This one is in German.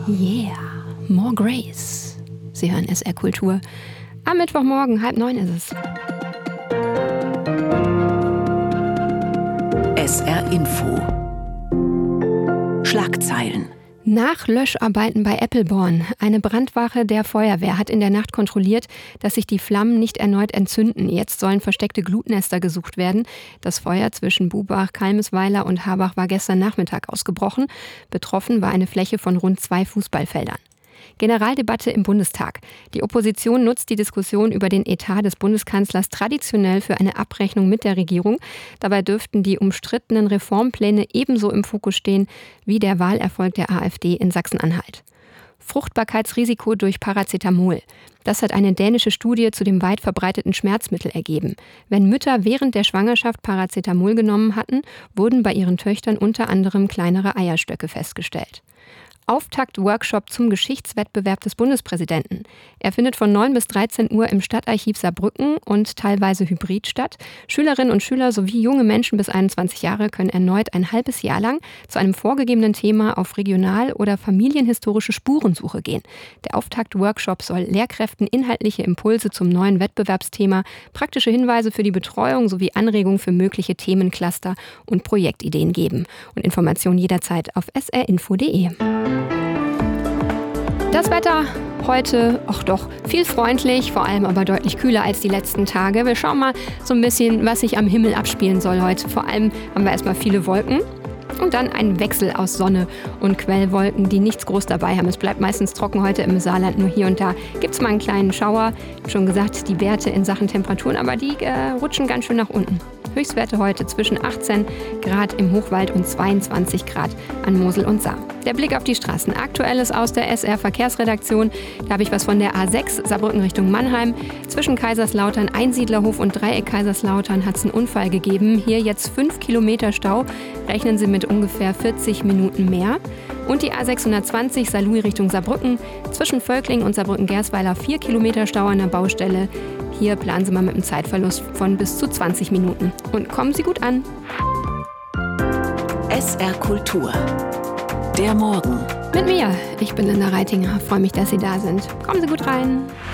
Yeah, more Grace. Sie hören SR Kultur. Am Mittwochmorgen, 8:30 ist es. SR Info. Schlagzeilen. Nach Löscharbeiten bei Eppelborn. Eine Brandwache der Feuerwehr hat in der Nacht kontrolliert, dass sich die Flammen nicht erneut entzünden. Jetzt sollen versteckte Glutnester gesucht werden. Das Feuer zwischen Bubach, Kalmesweiler und Habach war gestern Nachmittag ausgebrochen. Betroffen war eine Fläche von rund 2 Fußballfeldern. Generaldebatte im Bundestag. Die Opposition nutzt die Diskussion über den Etat des Bundeskanzlers traditionell für eine Abrechnung mit der Regierung. Dabei dürften die umstrittenen Reformpläne ebenso im Fokus stehen wie der Wahlerfolg der AfD in Sachsen-Anhalt. Fruchtbarkeitsrisiko durch Paracetamol. Das hat eine dänische Studie zu dem weit verbreiteten Schmerzmittel ergeben. Wenn Mütter während der Schwangerschaft Paracetamol genommen hatten, wurden bei ihren Töchtern unter anderem kleinere Eierstöcke festgestellt. Auftakt-Workshop zum Geschichtswettbewerb des Bundespräsidenten. Er findet von 9 bis 13 Uhr im Stadtarchiv Saarbrücken und teilweise hybrid statt. Schülerinnen und Schüler sowie junge Menschen bis 21 Jahre können erneut ein halbes Jahr lang zu einem vorgegebenen Thema auf regional- oder familienhistorische Spurensuche gehen. Der Auftakt-Workshop soll Lehrkräften inhaltliche Impulse zum neuen Wettbewerbsthema, praktische Hinweise für die Betreuung sowie Anregungen für mögliche Themencluster und Projektideen geben. Und Informationen jederzeit auf srinfo.de. Das Wetter heute, viel freundlich, vor allem aber deutlich kühler als die letzten Tage. Wir schauen mal so ein bisschen, was sich am Himmel abspielen soll heute. Vor allem haben wir erstmal viele Wolken und dann ein Wechsel aus Sonne und Quellwolken, die nichts groß dabei haben. Es bleibt meistens trocken heute im Saarland, nur hier und da gibt es mal einen kleinen Schauer. Ich habe schon gesagt, die Werte in Sachen Temperaturen, aber die rutschen ganz schön nach unten. Höchstwerte heute zwischen 18 Grad im Hochwald und 22 Grad an Mosel und Saar. Der Blick auf die Straßen. Aktuelles aus der SR Verkehrsredaktion. Da habe ich was von der A6 Saarbrücken Richtung Mannheim. Zwischen Kaiserslautern, Einsiedlerhof und Dreieck Kaiserslautern hat es einen Unfall gegeben. Hier jetzt 5 Kilometer Stau. Rechnen Sie mit ungefähr 40 Minuten mehr. Und die A620 Saarlouis Richtung Saarbrücken. Zwischen Völkling und Saarbrücken-Gersweiler 4 Kilometer Stau an der Baustelle. Hier planen Sie mal mit einem Zeitverlust von bis zu 20 Minuten. Und kommen Sie gut an. SR Kultur. Der Morgen. Mit mir. Ich bin Linda Reitinger. Freue mich, dass Sie da sind. Kommen Sie gut rein.